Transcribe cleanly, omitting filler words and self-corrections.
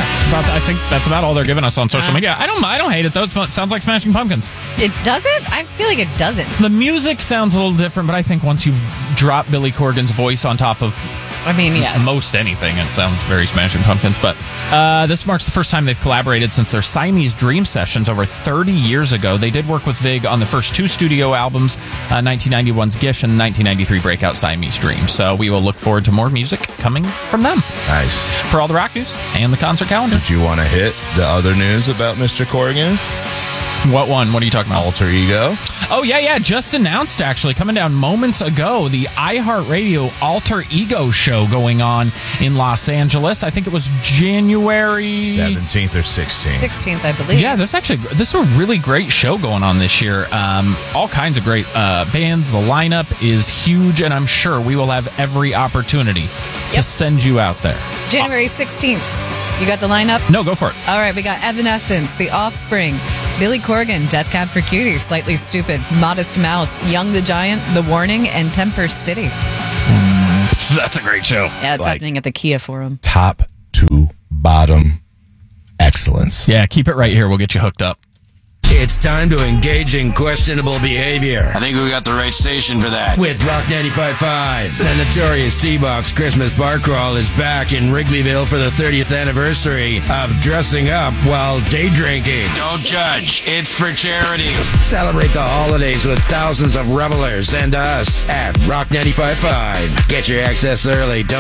I think that's about all they're giving us on social media. I don't hate it though. It sounds like Smashing Pumpkins. It doesn't? I feel like it doesn't. The music sounds a little different, but I think once you drop Billy Corgan's voice on top of yes. most anything, it sounds very Smashing Pumpkins. But this marks the first time they've collaborated since their Siamese Dream sessions over 30 years ago. They did work with Vig on the first two studio albums, 1991's Gish and 1993 breakout Siamese Dream. So we will look forward to more music coming from them. Nice. For all the rock news and the concert calendar. Did you want to hit the other news about Mr. Corgan? What one? What are you talking about? Alter Ego. Oh, yeah. Just announced, actually, coming down moments ago, the iHeartRadio Alter Ego show going on in Los Angeles. I think it was January 17th or 16th. 16th, I believe. Yeah, this is a really great show going on this year. All kinds of great bands. The lineup is huge, and I'm sure we will have every opportunity to send you out there. January 16th. You got the lineup? No, go for it. All right, we got Evanescence, The Offspring, Billy Corgan, Death Cab for Cutie, Slightly Stupid, Modest Mouse, Young the Giant, The Warning, and Temper City. That's a great show. Yeah, it's happening at the Kia Forum. Top to bottom excellence. Yeah, keep it right here. We'll get you hooked up. It's time to engage in questionable behavior. I think we got the right station for that. With Rock 95.5. The Notorious T-Box Christmas Bar Crawl is back in Wrigleyville for the 30th anniversary of dressing up while day drinking. Don't judge. It's for charity. Celebrate the holidays with thousands of revelers and us at Rock 95.5. Get your access early. Don't